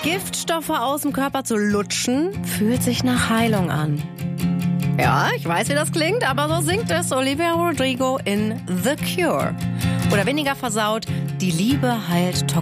Giftstoffe aus dem Körper zu lutschen, fühlt sich nach Heilung an. Ja, ich weiß, wie das klingt, aber so singt es Olivia Rodrigo in The Cure. Oder weniger versaut, die Liebe heilt toxisch.